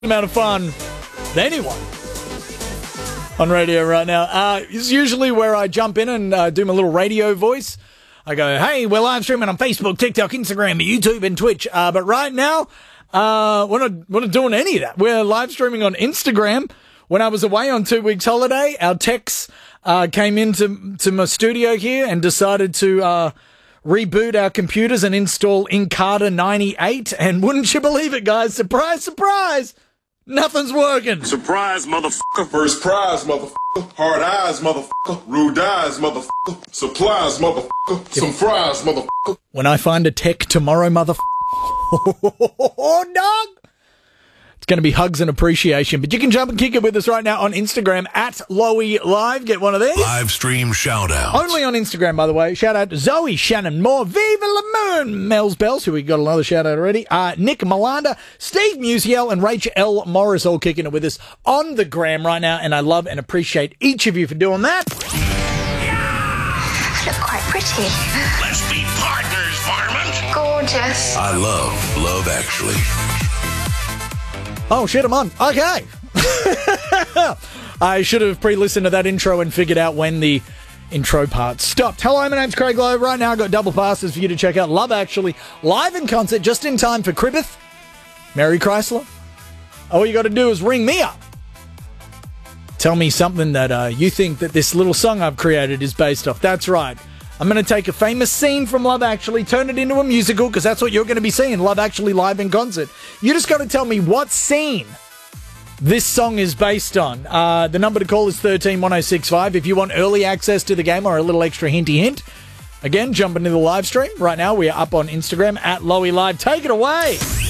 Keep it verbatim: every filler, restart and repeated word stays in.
amount of fun with anyone on radio right now. Uh, it's usually where I jump in and uh, do my little radio voice. I go, hey, we're live streaming on Facebook, TikTok, Instagram, YouTube, and Twitch. Uh, but right now, uh, we're not, we're not doing any of that. We're live streaming on Instagram. When I was away on two weeks holiday, our techs uh, came into to my studio here and decided to uh, reboot our computers and install Encarta ninety-eight. And wouldn't you believe it, guys? Surprise, surprise! Nothing's working. Surprise, motherfucker. First prize, motherfucker. Hard eyes, motherfucker. Rude eyes, motherfucker. Supplies, motherfucker. Some fries, motherfucker. When I find a tech tomorrow, motherfucker. Oh, dog! It's going to be hugs and appreciation. But you can jump and kick it with us right now on Instagram at Lowy Live. Get one of these. Live stream shout out. Only on Instagram, by the way. Shout out to Zoe, Shannon Moore, Viva La Moon, Mel's Bells, who we got another shout out already. Uh, Nick Malanda, Steve Musiel, and Rachel L. Morris all kicking it with us on the gram right now. And I love and appreciate each of you for doing that. I look quite pretty. Let's be partners, Varmint. Gorgeous. I love Love Actually. Oh, shit, I'm on. Okay. I should have pre-listened to that intro and figured out when the intro part stopped. Hello, my name's Craig Lowe. Right now, I've got double passes for you to check out Love Actually live in concert just in time for Cribbeth, Mary Chrysler. All you got to do is ring me up. Tell me something that uh, you think that this little song I've created is based off. That's right. I'm going to take a famous scene from Love Actually, turn it into a musical, because that's what you're going to be seeing, Love Actually live in concert. You just got to tell me what scene this song is based on. Uh, the number to call is one three one oh six five. If you want early access to the game or a little extra hinty hint, again, jump into the live stream. Right now, we are up on Instagram at Lowy Live. Take it away.